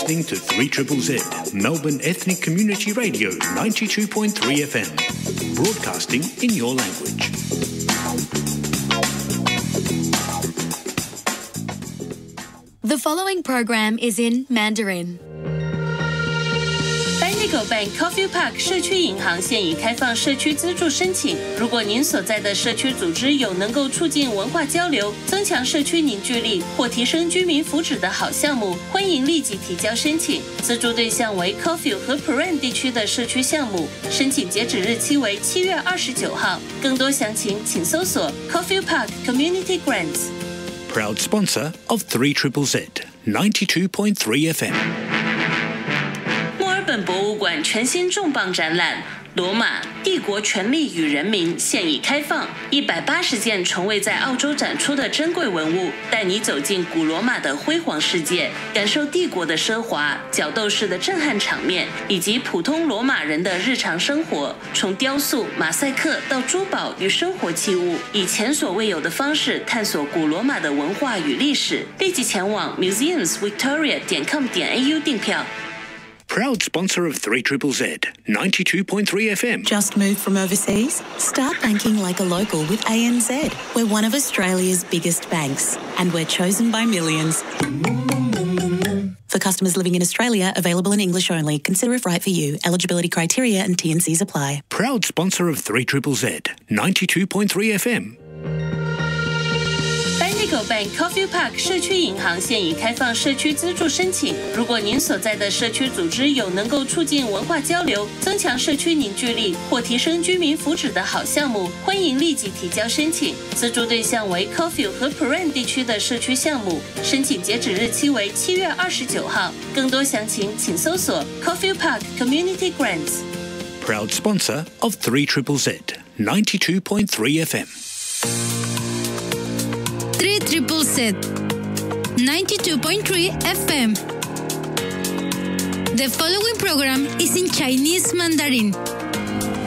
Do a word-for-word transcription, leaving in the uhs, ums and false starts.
listening to three Z Z Z, Melbourne Ethnic Community Radio ninety-two point three F M, broadcasting in your language. The following program is in Mandarin. Bendigo Bank Coffee Park 社区银行现已开放社区资助申请。如果您所在的社区组织有能够促进文化交流、增强社区凝聚力或提升居民福祉的好项目，欢迎立即提交申请。资助对象为 Caulfield 和 Prahran 地区的社区项目，申请截止日期为七月二十九号。更多详情请搜索 Caulfield Park Community Grants。Proud sponsor of three Z Z Z, ninety-two point three F M。 本博物馆全新重磅展览《罗马帝国权力与人民》现已开放，一百八十件从未在澳洲展出的珍贵文物，带你走进古罗马的辉煌世界，感受帝国的奢华、角斗士的震撼场面，以及普通罗马人的日常生活。从雕塑、马赛克到珠宝与生活器物，以前所未有的方式探索古罗马的文化与历史。立即前往 museums victoria 点 com 点 a u 订票。 Proud sponsor of three Z Z Z, ninety-two point three F M. Just moved from overseas? Start banking like a local with A N Z. We're one of Australia's biggest banks, and we're chosen by millions. For customers living in Australia, available in English only. Consider if right for you. Eligibility criteria and T and Cs apply. Proud sponsor of three Z Z Z, ninety-two point three F M. Bendigo Bank Coffee Park 社区银行现已开放社区资助申请。如果您所在的社区组织有能够促进文化交流、增强社区凝聚力或提升居民福祉的好项目，欢迎立即提交申请。资助对象为 Caulfield 和 Prahran 地区的社区项目，申请截止日期为七月二十九号。更多详情请搜索 Caulfield Park Community Grants。Proud sponsor of three Z Z Z, ninety-two point three F M. three Z Z Z, ninety-two point three F M. The following program is in Chinese Mandarin.